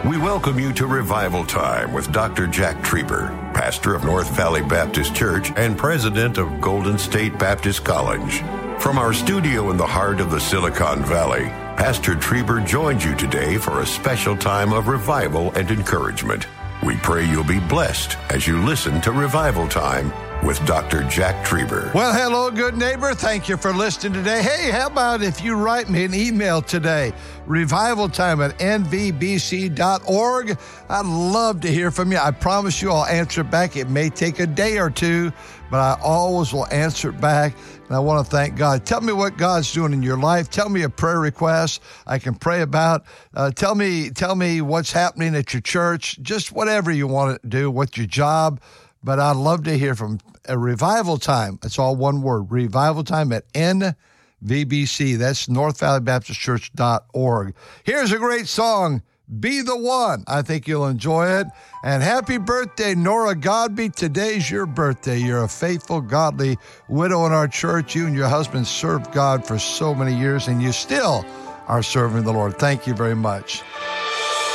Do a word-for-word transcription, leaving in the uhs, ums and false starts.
We welcome you to Revival Time with Doctor Jack Trieber, pastor of North Valley Baptist Church and president of Golden State Baptist College. From our studio in the heart of the Silicon Valley, Pastor Trieber joins you today for a special time of revival and encouragement. We pray you'll be blessed as you listen to Revival Time with Doctor Jack Trieber. Well, hello, good neighbor. Thank you for listening today. Hey, how about if you write me an email today, revival time at n v b c dot org. I'd love to hear from you. I promise you I'll answer back. It may take a day or two, but I always will answer it back. And I want to thank God. Tell me what God's doing in your life. Tell me a prayer request I can pray about. Uh, tell me, tell me what's happening at your church. Just whatever you want to do. What's your job? But I'd love to hear from a Revival Time. It's all one word. Revival Time at N V B C. That's north valley baptist church dot org. Here's a great song, Be the One. I think you'll enjoy it. And happy birthday, Nora Godby. Today's your birthday. You're a faithful, godly widow in our church. You and your husband served God for so many years, and you still are serving the Lord. Thank you very much.